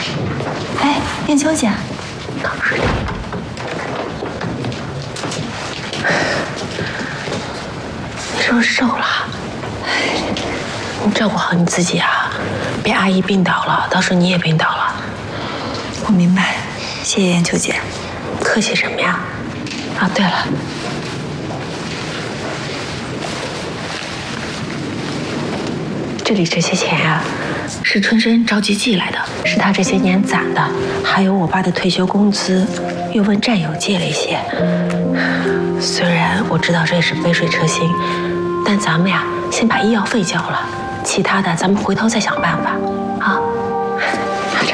哎，燕秋姐， 你是不是瘦了？你照顾好你自己啊，别阿姨病倒了，到时候你也病倒了。 我明白，谢谢燕秋姐。 客气什么呀？啊，对了，这里这些钱啊，是春生着急寄来的，是他这些年攒的，还有我爸的退休工资，又问战友借了一些。虽然我知道这是杯水车薪，但咱们呀，先把医药费交了，其他的咱们回头再想办法。